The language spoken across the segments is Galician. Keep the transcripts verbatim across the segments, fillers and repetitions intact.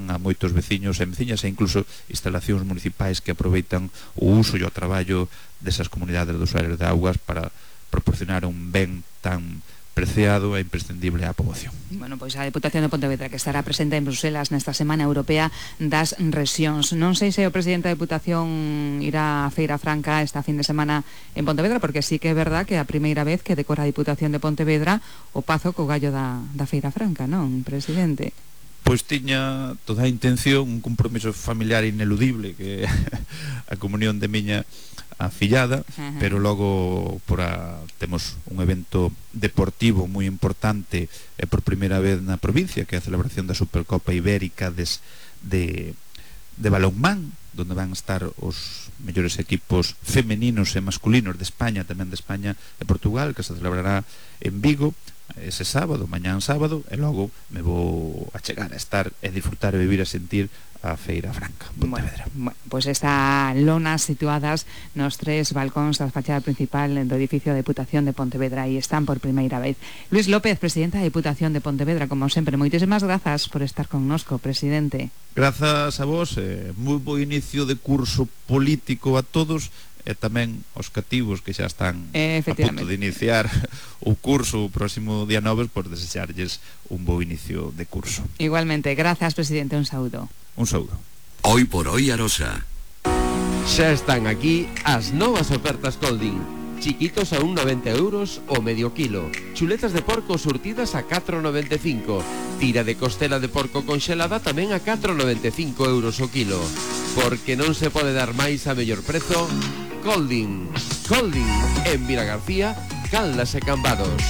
a moitos veciños e veciñas e incluso instalacións municipais que aproveitan o uso e o traballo desas comunidades de usuarios de augas para proporcionar un ben tan preciado e imprescindible á poboación. Bueno, pois a Deputación de Pontevedra que estará presente en Bruselas nesta Semana Europea das Rexións. Non sei se o presidente da Deputación irá a Feira Franca esta fin de semana en Pontevedra, porque sí que é verdad que é a primeira vez que decora a Deputación de Pontevedra o pazo co gallo da, da Feira Franca, non, presidente? Pois tiña toda a intención, un compromiso familiar ineludible, que a comunión de miña afillada, uh-huh. pero logo por a, temos un evento deportivo moi importante e por primeira vez na provincia, que é a celebración da Supercopa Ibérica des, de, de balonmán, donde van estar os mellores equipos femeninos e masculinos de España, tamén de España e Portugal, que se celebrará en Vigo ese sábado, mañán sábado, e logo me vou a chegar a estar e disfrutar e vivir a sentir a Feira Franca, Pontevedra. Bueno, pois pues está lonas situadas nos tres balcóns da fachada principal do edificio da Deputación de Pontevedra e están por primeira vez. Luis López, presidente da Deputación de Pontevedra, como sempre, moitísimas grazas por estar connosco, presidente. Grazas a vos, eh, moi bo inicio de curso político a todos e tamén os cativos que xa están a punto de iniciar o curso o próximo día nove, por desexarlles un bo inicio de curso. Igualmente, grazas, presidente, un saúdo. Un saúdo. Hoy por hoy Arosa. Xa están aquí as novas ofertas Colding. Chiquitos a un noventa euros o medio kilo. Chuletas de porco surtidas a catro noventa e cinco. Tira de costela de porco conxelada tamén a catro noventa e cinco euros o kilo. Porque non se pode dar máis a mellor prezo. Colding. Colding en Vila García, Caldas e Cambados.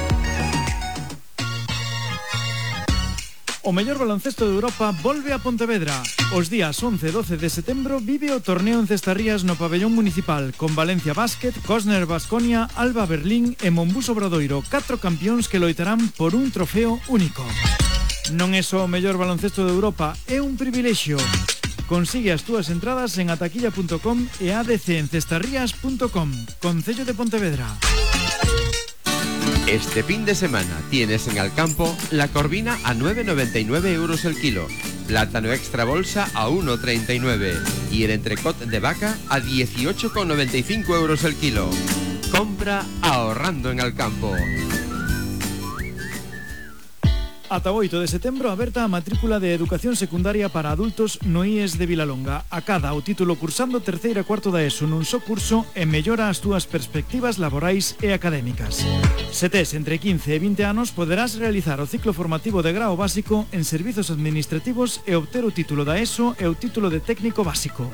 O mellor baloncesto de Europa volve a Pontevedra. Os días once e doce de setembro vive o torneo en Cestarrías no pabellón municipal, con Valencia Basket, Cosner Baskonia, Alba Berlín e Monbus Obradoiro, catro campións que loitarán por un trofeo único. Non é só o mellor baloncesto de Europa, é un privilexio. Consigue as túas entradas en ataquilla punto com e a d c en cestarrías punto com. Concello de Pontevedra. Este fin de semana tienes en Alcampo la corvina a nueve noventa y nueve euros el kilo, plátano extra bolsa a uno treinta y nueve y el entrecot de vaca a dieciocho noventa y cinco euros el kilo. Compra ahorrando en Alcampo. Ata o oito de setembro aberta a matrícula de Educación Secundaria para adultos no I E S de Vilalonga. Acada o título cursando terceira e cuarto da ESO nun só curso e mellora as túas perspectivas laborais e académicas. Se tes entre quince e vinte anos, poderás realizar o ciclo formativo de grao básico en servizos administrativos e obter o título da ESO e o título de técnico básico.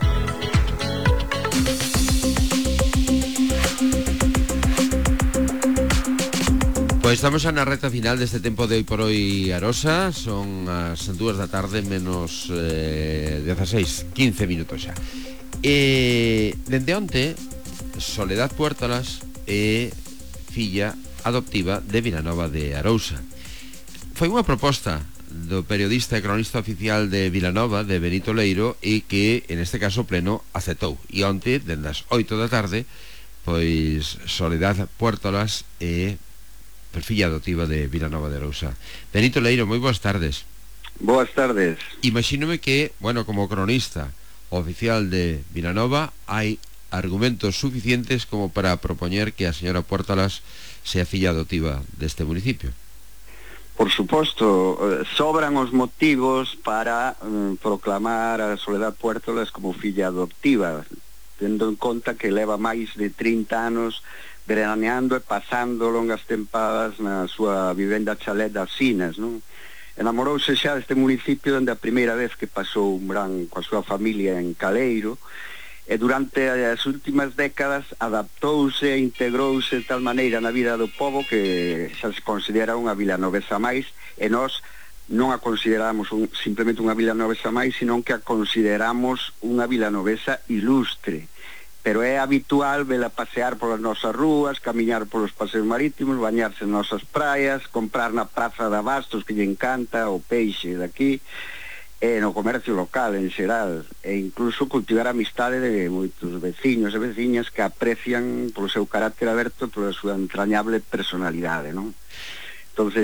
Pois estamos xa na reta final deste tempo de Hoy por Hoy Arosa. Son as dúas da tarde menos eh, dezasseis, quince minutos xa. E dende onte Soledad Puertolas é filla adoptiva de Vilanova de Arousa. Foi unha proposta do periodista e cronista oficial de Vilanova, de Benito Leiro, e que en este caso pleno aceptou. E onte, dende as oito da tarde, pois Soledad Puertolas é por filla adoptiva de Vilanova de Arousa. Benito Leiro, moi boas tardes. Boas tardes. Imagínome que, bueno, como cronista oficial de Vilanova, hai argumentos suficientes como para propoñer que a señora Puertolas sea filla adoptiva deste municipio. Por suposto, sobran os motivos para eh, proclamar a Soledad Puertolas como filla adoptiva, tendo en conta que leva máis de trinta anos veraneando e pasando longas tempadas na súa vivenda chalet das Sinas, non? Enamorouse xa deste municipio dende a primeira vez que pasou un verán coa súa familia en Caleiro, e durante as últimas décadas adaptouse e integrouse de tal maneira na vida do pobo que xa se considera unha vilanovesa máis, e nós non a consideramos un, simplemente unha vilanovesa máis, sino que a consideramos unha vilanovesa ilustre. Pero é habitual vela pasear polas nosas rúas, camiñar polos paseos marítimos, bañarse nas nosas praias, comprar na praza de abastos que lle encanta o peixe daqui, e no comercio local en xeral, e incluso cultivar a amistade de moitos veciños e veciñas que aprecian polo seu carácter aberto e pola súa entrañable personalidade, non? Entonces,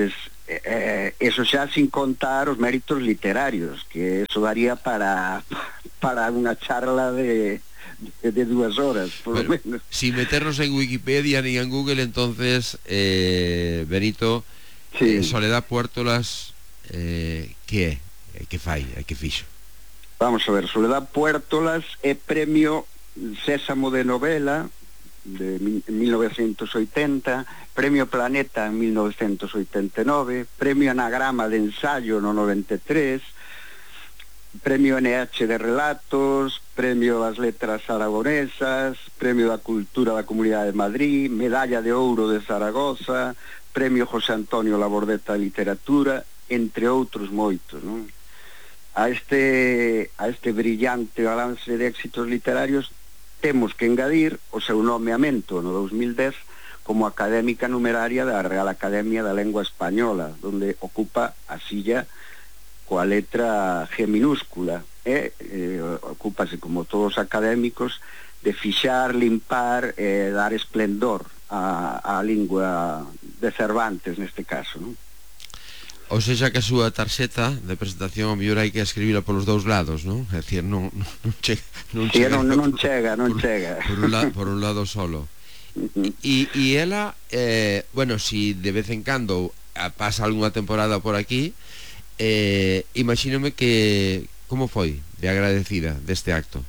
eh, eso xa sin contar os méritos literarios, que eso daría para para unha charla de de, de dúas horas, por bueno, lo menos. Sin meternos en Wikipedia ni en Google, entonces, eh, Benito, sí. eh, Soledad Puertolas, eh, que é? Que fai? Que fixo? Vamos a ver, Soledad Puertolas é premio Sésamo de novela de mil novecientos oitenta, premio Planeta en mil novecientos oitenta e nove, premio Anagrama de ensayo no noventa e tres, premio N H de relatos, premio das letras aragonesas, premio da cultura da Comunidade de Madrid, medalla de ouro de Zaragoza, premio José Antonio Labordeta de literatura, entre outros moitos, non? A este, a este brillante balance de éxitos literarios temos que engadir o seu nomeamento no dous mil dez como académica numeraria da Real Academia da Lengua Española, donde ocupa a silla coa letra G minúscula, e eh, ocúpase, como todos os académicos, de fixar, limpar e eh, dar esplendor á, á lingua de Cervantes neste caso, non? Ou seja, que a súa tarxeta de presentación ao mellor hai que escribila polos dous lados, non? É dicir, non, non chega, non sí, chega, non, non chega, non por, chega. Por un, la, por un lado solo. E, e ela, eh, bueno, si de vez en cando pasa algunha temporada por aquí, eh, imagínome que como foi de agradecida deste acto?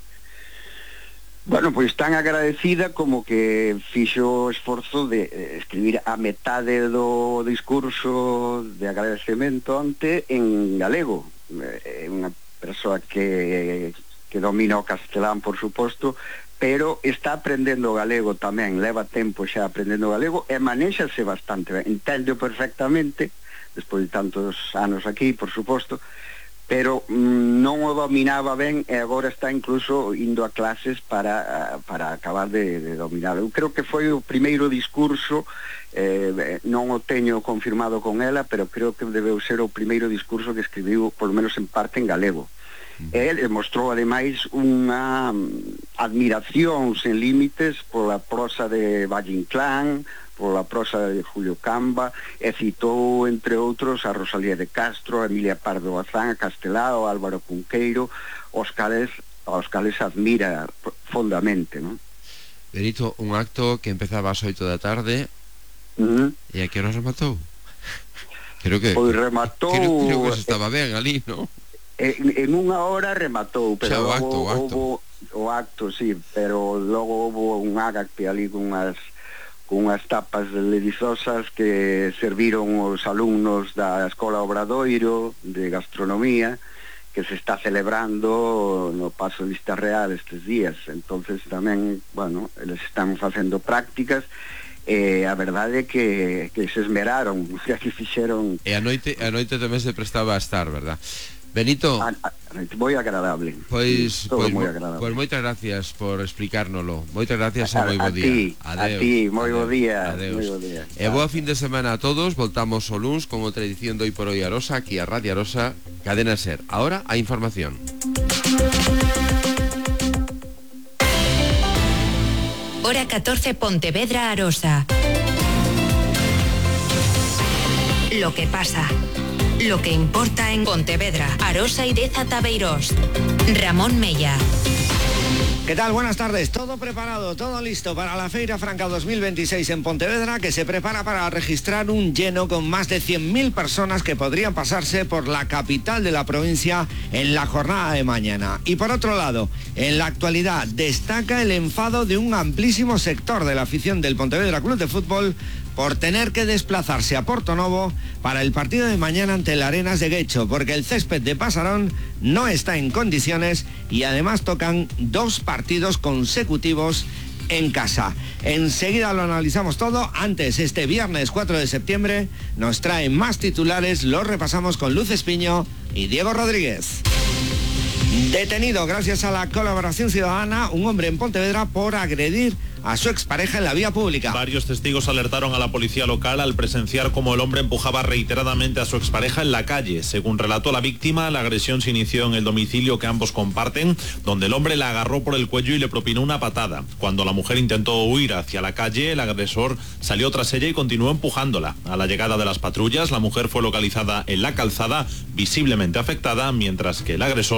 Bueno, pois tan agradecida como que fixo o esforzo de escribir a metade do discurso de agradecemento ante en galego. É unha persoa que, que domina o castelán, por suposto, pero está aprendendo galego tamén, leva tempo xa aprendendo galego e manéxase bastante ben, entende perfectamente, despois de tantos anos aquí, por suposto, pero mm, non o dominaba ben e agora está incluso indo a clases para, para acabar de, de dominarlo. Eu creo que foi o primeiro discurso, eh, non o teño confirmado con ela, pero creo que debeu ser o primeiro discurso que escribiu, por lo menos en parte, en galego. Uh-huh. Ele mostrou ademais unha admiración sen límites pola prosa de Valle Inclán, pola prosa de Julio Camba, e citou, entre outros, a Rosalía de Castro, a Emilia Pardo Bazán, a Castelao, a Álvaro Cunqueiro, os cales, os cales admira fondamente, non? Benito, un acto que empezaba ás oito da tarde, uh-huh. E a que hora rematou? Creo que... Pois rematou... Creo, creo que se estaba ben ali, non? En, en unha hora rematou, pero xa, o logo acto, o acto. Houbo, o acto, sí, pero logo houbo un agape ali con unhas con unhas tapas deliciosas que serviron os alumnos da Escola Obradoiro de Gastronomía, que se está celebrando no Paso de Vista Real estes días. Entonces tamén, bueno, eles están facendo prácticas e a verdade é que, que se esmeraron, que aquí fixeron... E a noite, a noite tamén se prestaba a estar, verdad? Benito, a, a, moi agradable. Pois, Todo pois, moi agradable. Pois moitas gracias por explicárnoslo. Moitas gracias e moi bo día. Ti, Adeus. A ti, moi bo día. Adeus. Moi bo día. E boa fin de semana a todos. Voltamos o luns con outra edición de Hoy por Hoy Arosa, aquí a Radio Arosa, Cadena Ser. Ahora a información. Hora catorce, Pontevedra, Arosa. Lo que pasa. Lo que importa en Pontevedra, Arosa y Deza Tabeirós. Ramón Mella. ¿Qué tal? Buenas tardes. Todo preparado, todo listo para la Feira Franca dos mil veintiséis en Pontevedra, que se prepara para registrar un lleno con más de cien mil personas que podrían pasarse por la capital de la provincia en la jornada de mañana. Y por otro lado, en la actualidad destaca el enfado de un amplísimo sector de la afición del Pontevedra Club de Fútbol por tener que desplazarse a Portonovo para el partido de mañana ante el Arenas de Guecho, porque el césped de Pasarón no está en condiciones y además tocan dos partidos consecutivos en casa. Enseguida lo analizamos todo. Antes, este viernes cuatro de septiembre, nos traen más titulares, los repasamos con Luz Espiño y Diego Rodríguez. Detenido gracias a la colaboración ciudadana un hombre en Pontevedra por agredir a su expareja en la vía pública. Varios testigos alertaron a la policía local al presenciar cómo el hombre empujaba reiteradamente a su expareja en la calle. Según relató la víctima, la agresión se inició en el domicilio que ambos comparten, donde el hombre la agarró por el cuello y le propinó una patada. Cuando la mujer intentó huir hacia la calle, el agresor salió tras ella y continuó empujándola. A la llegada de las patrullas, la mujer fue localizada en la calzada, visiblemente afectada, mientras que el agresor